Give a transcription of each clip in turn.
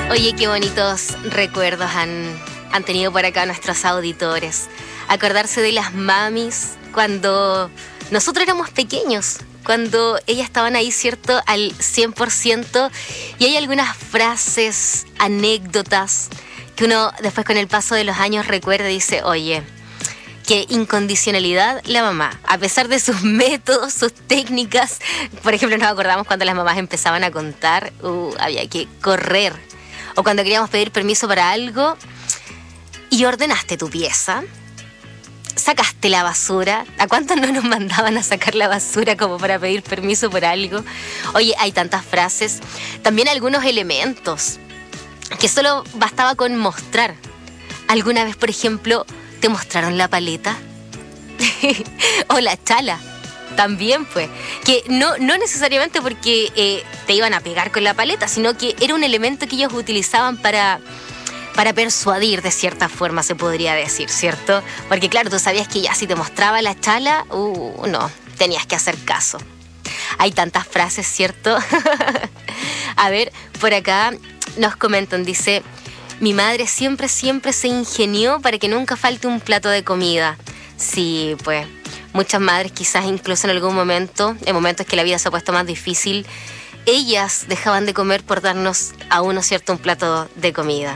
Oye, qué bonitos recuerdos han tenido por acá nuestros auditores. Acordarse de las mamis cuando nosotros éramos pequeños, cuando ellas estaban ahí, ¿cierto?, al 100%. Y hay algunas frases, anécdotas, que uno después con el paso de los años recuerda y dice, oye, qué incondicionalidad la mamá, a pesar de sus métodos, sus técnicas. Por ejemplo, nos acordamos cuando las mamás empezaban a contar, había que correr. O cuando queríamos pedir permiso para algo y ordenaste tu pieza, sacaste la basura. ¿A cuántos no nos mandaban a sacar la basura como para pedir permiso por algo? Oye, hay tantas frases. También algunos elementos que solo bastaba con mostrar. ¿Alguna vez, por ejemplo, te mostraron la paleta? O la chala. También, pues, que no necesariamente porque te iban a pegar con la paleta, sino que era un elemento que ellos utilizaban para persuadir, de cierta forma se podría decir, ¿cierto? Porque claro, tú sabías que ya si te mostraba la chala, no, tenías que hacer caso. Hay tantas frases, ¿cierto? A ver, por acá nos comentan, dice, mi madre siempre se ingenió para que nunca falte un plato de comida. Sí, pues, muchas madres quizás incluso en algún momento, en momentos que la vida se ha puesto más difícil, ellas dejaban de comer por darnos a uno, ¿cierto?, un plato de comida.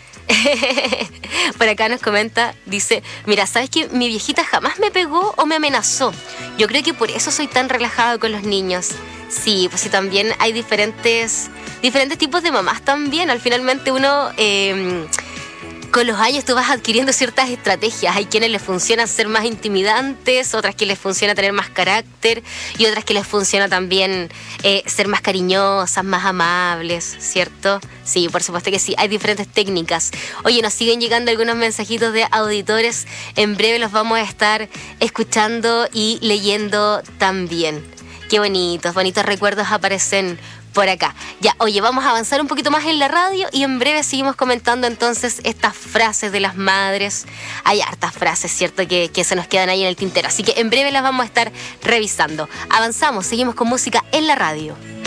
Por acá nos comenta, dice, mira, ¿sabes que mi viejita jamás me pegó o me amenazó? Yo creo que por eso soy tan relajado con los niños. Sí, pues sí, también hay diferentes tipos de mamás también. Al finalmente uno, con los años tú vas adquiriendo ciertas estrategias. Hay quienes les funciona ser más intimidantes, otras que les funciona tener más carácter y otras que les funciona también ser más cariñosas, más amables, ¿cierto? Sí, por supuesto que sí, hay diferentes técnicas. Oye, nos siguen llegando algunos mensajitos de auditores. En breve los vamos a estar escuchando y leyendo también. Qué bonitos recuerdos aparecen por acá. Ya, oye, vamos a avanzar un poquito más en la radio y en breve seguimos comentando entonces estas frases de las madres. Hay hartas frases, ¿cierto?, que se nos quedan ahí en el tintero. Así que en breve las vamos a estar revisando. Avanzamos, seguimos con música en la radio.